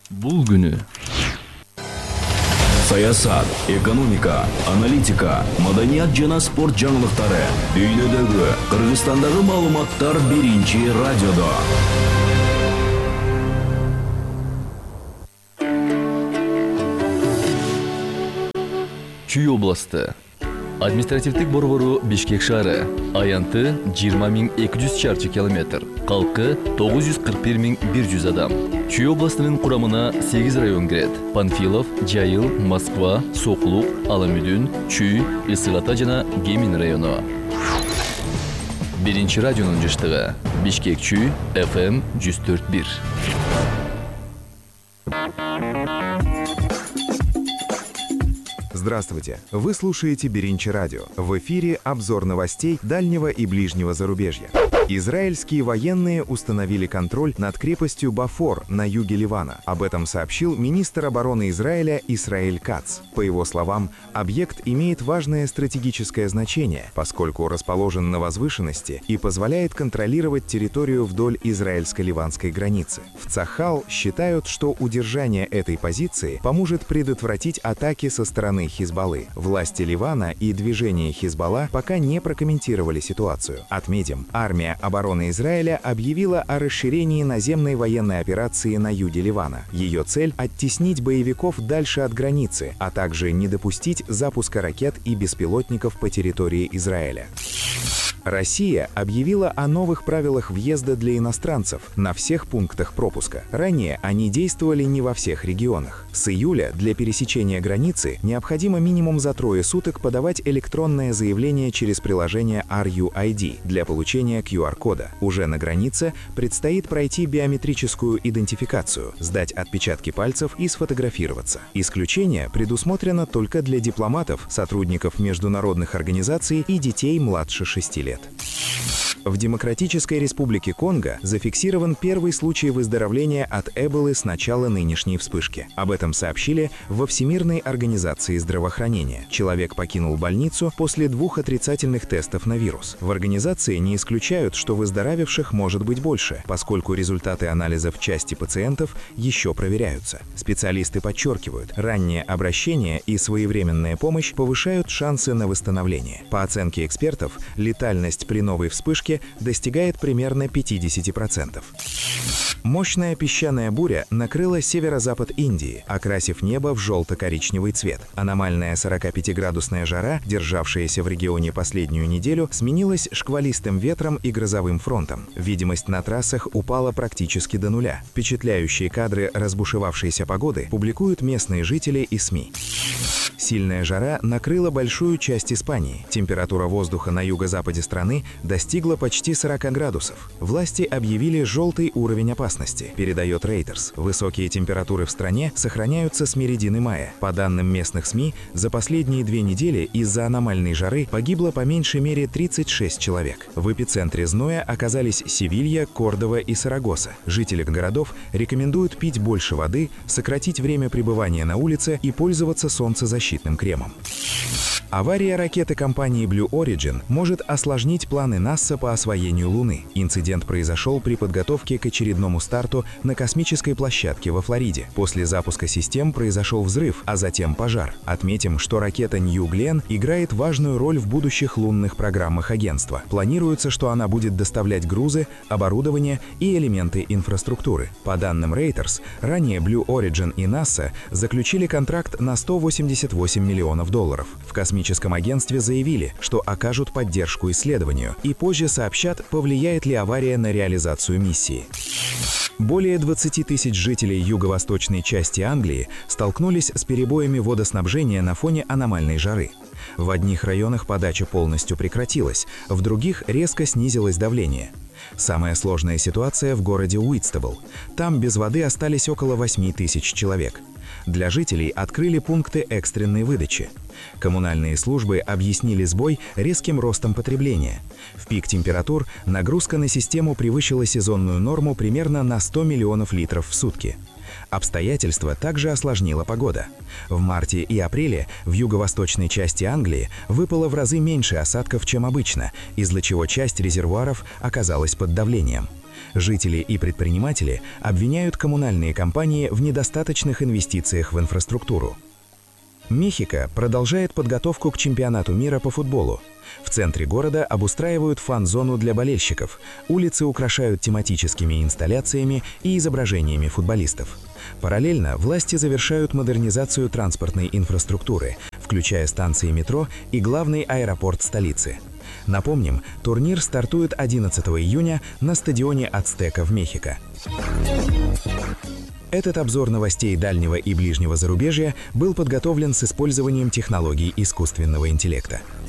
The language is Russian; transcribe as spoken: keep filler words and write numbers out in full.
Бул күнү. Саясат, экономика, аналитика, маданият жана спорт жаңылыктары. Дүйнөдөгү, Кыргызстандагы маалыматтар биринчи радиодо. Чүй областы. Административдик борбору Бишкек шаары. Аянты жыйырма миң эки жүз чарчы километр. Калкы тогуз жүз кырк бир миң бир жүз адам. Чүй областынын курамына сегиз район кирет. Панфилов, Жайыл, Москва, Соклук, Аламүдүн, Чүй, Ысык Ата жана Гемин району. Биринчи радионун жыштыгы. Бишкек Чүй, эф эм жүз төрт бир. Здравствуйте! Вы слушаете Биринчи радио. В эфире обзор новостей дальнего и ближнего зарубежья. Израильские военные установили контроль над крепостью Бафор на юге Ливана. Об этом сообщил министр обороны Израиля Исраэль Кац. По его словам, объект имеет важное стратегическое значение, поскольку расположен на возвышенности и позволяет контролировать территорию вдоль израильско-ливанской границы. В Цахал считают, что удержание этой позиции поможет предотвратить атаки со стороны Хизбаллы. Власти Ливана и движение Хизбалла пока не прокомментировали ситуацию. Отметим, армия обороны Израиля объявила о расширении наземной военной операции на юге Ливана. Ее цель — оттеснить боевиков дальше от границы, а также не допустить запуска ракет и беспилотников по территории Израиля. Россия объявила о новых правилах въезда для иностранцев на всех пунктах пропуска. Ранее они действовали не во всех регионах. С июля для пересечения границы необходимо минимум за трое суток подавать электронное заявление через приложение ар ю ай ди для получения ку ар-кода. Уже на границе предстоит пройти биометрическую идентификацию, сдать отпечатки пальцев и сфотографироваться. Исключение предусмотрено только для дипломатов, сотрудников международных организаций и детей младше шести лет. В Демократической Республике Конго зафиксирован первый случай выздоровления от Эболы с начала нынешней вспышки. Об этом сообщили во Всемирной организации здравоохранения. Человек покинул больницу после двух отрицательных тестов на вирус. В организации не исключают, что выздоравливших может быть больше, поскольку результаты анализов части пациентов еще проверяются. Специалисты подчеркивают, раннее обращение и своевременная помощь повышают шансы на восстановление. По оценке экспертов, летальность при новой вспышке достигает примерно пятьдесят процентов. Мощная песчаная буря накрыла северо-запад Индии, окрасив небо в желто-коричневый цвет. Аномальная сорокапятиградусная жара, державшаяся в регионе последнюю неделю, сменилась шквалистым ветром и грозовым фронтом. Видимость на трассах упала практически до нуля. Впечатляющие кадры разбушевавшейся погоды публикуют местные жители и СМИ. Сильная жара накрыла большую часть Испании. Температура воздуха на юго-западе страны достигла почти сорока градусов. Власти объявили желтый уровень опасности, передает Reuters. Высокие температуры в стране сохраняются с середины мая. По данным местных СМИ, за последние две недели из-за аномальной жары погибло по меньшей мере тридцать шесть человек. В эпицентре зноя оказались Севилья, Кордова и Сарагоса. Жители городов рекомендуют пить больше воды, сократить время пребывания на улице и пользоваться солнцезащитным кремом. Авария ракеты компании Blue Origin может осложнить планы НАСА по освоению Луны. Инцидент произошел при подготовке к очередному старту на космической площадке во Флориде. После запуска систем произошел взрыв, а затем пожар. Отметим, что ракета New Glenn играет важную роль в будущих лунных программах агентства. Планируется, что она будет доставлять грузы, оборудование и элементы инфраструктуры. По данным Reuters, ранее Blue Origin и НАСА заключили контракт на сто восемьдесят восемь миллионов долларов. В космическом В космическом агентстве заявили, что окажут поддержку исследованию и позже сообщат, повлияет ли авария на реализацию миссии. Более двадцати тысяч жителей юго-восточной части Англии столкнулись с перебоями водоснабжения на фоне аномальной жары. В одних районах подача полностью прекратилась, в других резко снизилось давление. Самая сложная ситуация в городе Уитстебл. Там без воды остались около восьми тысяч человек. Для жителей открыли пункты экстренной выдачи. Коммунальные службы объяснили сбой резким ростом потребления. В пик температур нагрузка на систему превысила сезонную норму примерно на сто миллионов литров в сутки. Обстоятельства также осложнила погода. В марте и апреле в юго-восточной части Англии выпало в разы меньше осадков, чем обычно, из-за чего часть резервуаров оказалась под давлением. Жители и предприниматели обвиняют коммунальные компании в недостаточных инвестициях в инфраструктуру. Мехико продолжает подготовку к чемпионату мира по футболу. В центре города обустраивают фан-зону для болельщиков, улицы украшают тематическими инсталляциями и изображениями футболистов. Параллельно власти завершают модернизацию транспортной инфраструктуры, включая станции метро и главный аэропорт столицы. Напомним, турнир стартует одиннадцатого июня на стадионе Ацтека в Мехико. Этот обзор новостей дальнего и ближнего зарубежья был подготовлен с использованием технологий искусственного интеллекта.